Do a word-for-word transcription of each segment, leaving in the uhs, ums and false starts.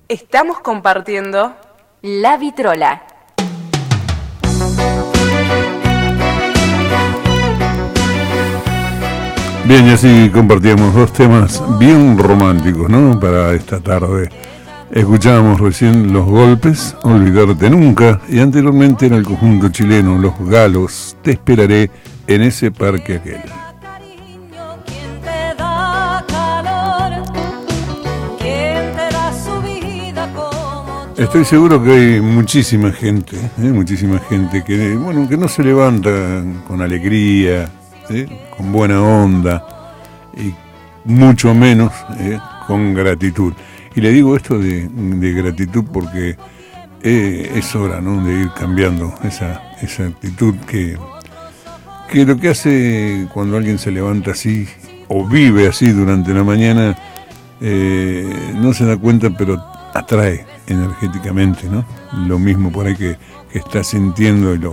Estamos compartiendo La Vitrola. Bien, y así compartíamos dos temas bien románticos, ¿no? Para esta tarde. Escuchábamos recién Los Golpes, Olvidarte Nunca, y anteriormente en el conjunto chileno Los Galos, Te esperaré en ese parque aquel. Estoy seguro que hay muchísima gente, ¿eh? muchísima gente que, bueno, que no se levanta con alegría, ¿eh? con buena onda, y mucho menos ¿eh? con gratitud. Y le digo esto de, de gratitud porque eh, es hora, ¿no?, de ir cambiando esa, esa actitud que, que lo que hace cuando alguien se levanta así o vive así durante la mañana, eh, no se da cuenta, pero atrae energéticamente, ¿no? Lo mismo por ahí que, que estás sintiendo y lo,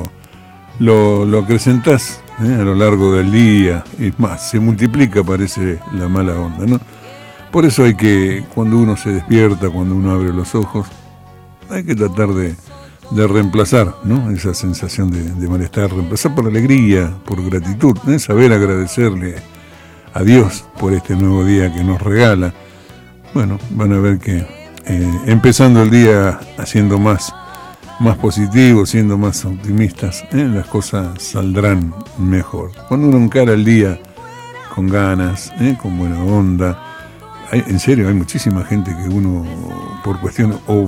lo, lo acrecentás ¿eh? a lo largo del día. Es más, se multiplica, parece, la mala onda, ¿no? Por eso hay que, cuando uno se despierta, cuando uno abre los ojos, hay que tratar de, de reemplazar, ¿no?, esa sensación de, de malestar, reemplazar por alegría, por gratitud, ¿eh? saber agradecerle a Dios por este nuevo día que nos regala. Bueno, van a ver que eh, empezando el día haciendo más, más positivo, siendo más optimistas, ¿eh? las cosas saldrán mejor. Cuando uno encara el día con ganas, ¿eh? con buena onda, hay, en serio, hay muchísima gente que uno, por cuestión, o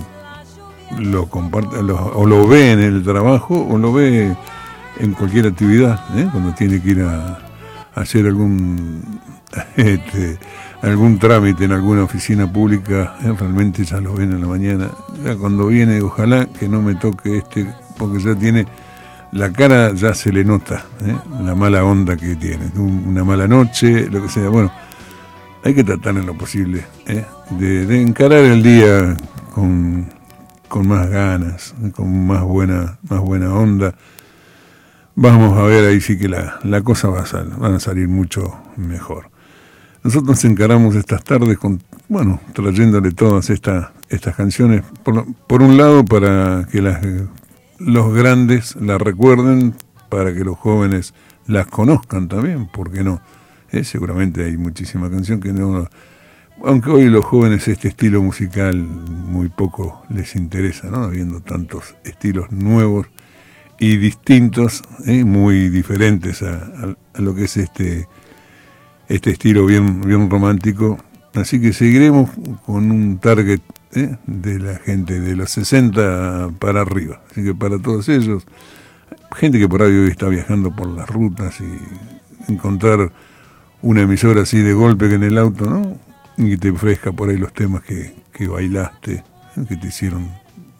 lo comparte, lo, o lo ve en el trabajo, o lo ve en cualquier actividad, ¿eh? cuando tiene que ir a, a hacer algún este, algún trámite en alguna oficina pública, ¿eh? realmente ya lo ven en la mañana. Ya cuando viene, ojalá que no me toque este, porque ya tiene, la cara ya se le nota, ¿eh? la mala onda que tiene, una mala noche, lo que sea. Bueno, hay que tratar en lo posible ¿eh? de, de encarar el día con, con más ganas, con más buena, más buena onda. Vamos a ver, ahí sí que la, la cosa va a, sal, van a salir mucho mejor. Nosotros encaramos estas tardes con, bueno, trayéndole todas estas estas canciones, por, por un lado para que las, los grandes las recuerden, para que los jóvenes las conozcan también, ¿por qué no? Eh, seguramente hay muchísima canción que no, aunque hoy los jóvenes este estilo musical muy poco les interesa, ¿no? Habiendo tantos estilos nuevos y distintos, ¿eh? muy diferentes a, a, a lo que es este este estilo bien, bien romántico. Así que seguiremos con un target ¿eh? de la gente de los sesenta para arriba. Así que para todos ellos, gente que por ahí hoy está viajando por las rutas, y encontrar una emisora así de golpe que en el auto, ¿no?, y que te ofrezca por ahí los temas que, que bailaste, ¿eh? que te hicieron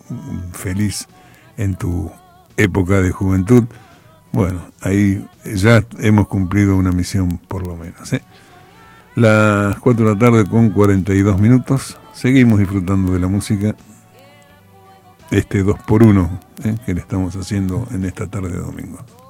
feliz en tu época de juventud. Bueno, ahí ya hemos cumplido una misión por lo menos, ¿eh? Las cuatro de la tarde con cuarenta y dos minutos. Seguimos disfrutando de la música. Este dos por uno ¿eh? que le estamos haciendo en esta tarde de domingo.